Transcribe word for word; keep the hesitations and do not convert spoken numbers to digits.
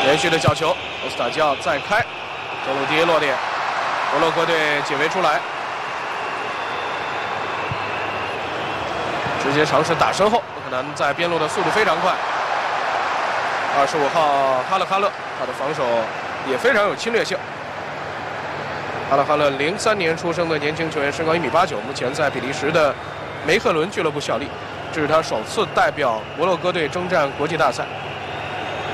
连续的角球，奥斯塔基奥再开，中路第一落点，摩洛哥队解围出来，直接尝试打身后，不可能在边路的速度非常快。二十五号哈勒哈勒，他的防守也非常有侵略性。哈勒哈勒零三年出生的年轻球员，身高一米八九，目前在比利时的梅克伦俱乐部效力，这是他首次代表摩洛哥队征战国际大赛。